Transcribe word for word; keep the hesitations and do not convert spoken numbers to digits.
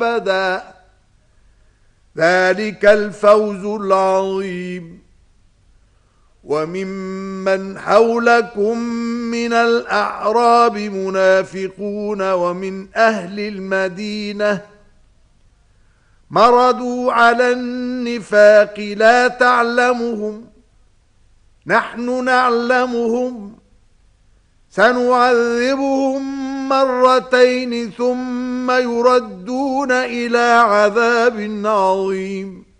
رصدا ذلك الفوز العظيم. وممن حولكم من الأعراب منافقون ومن أهل المدينة مردوا على النفاق لا تعلمهم نحن نعلمهم سنعذبهم مرتين ثم يردون إلى عذاب عظيم.